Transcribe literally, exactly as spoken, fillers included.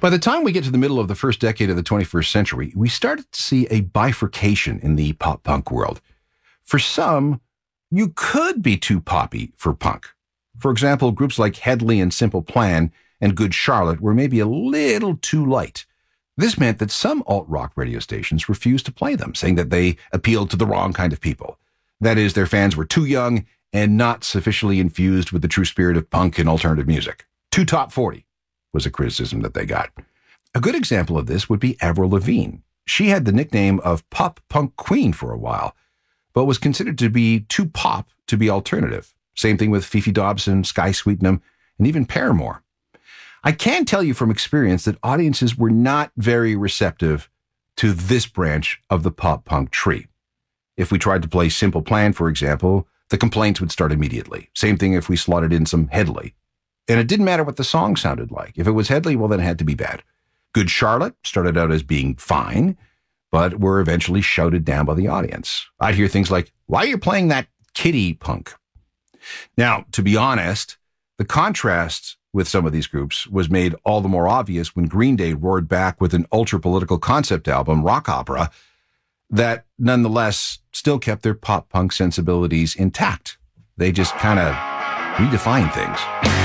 By the time we get to the middle of the first decade of the twenty-first century, we started to see a bifurcation in the pop-punk world. For some, you could be too poppy for punk. For example, groups like Hedley and Simple Plan and Good Charlotte were maybe a little too light. This meant that some alt-rock radio stations refused to play them, saying that they appealed to the wrong kind of people. That is, their fans were too young and not sufficiently infused with the true spirit of punk and alternative music. Too top forty was a criticism that they got. A good example of this would be Avril Lavigne. She had the nickname of Pop Punk Queen for a while, but was considered to be too pop to be alternative. Same thing with Fifi Dobson, Sky Sweetnam, and even Paramore. I can tell you from experience that audiences were not very receptive to this branch of the pop-punk tree. If we tried to play Simple Plan, for example, the complaints would start immediately. Same thing if we slotted in some Hedley. And it didn't matter what the song sounded like. If it was Hedley, well, then it had to be bad. Good Charlotte started out as being fine, but were eventually shouted down by the audience. I'd hear things like, "Why are you playing that kiddie punk?" Now, to be honest, the contrast with some of these groups was made all the more obvious when Green Day roared back with an ultra-political concept album, Rock Opera, that nonetheless still kept their pop-punk sensibilities intact. They just kind of redefined things.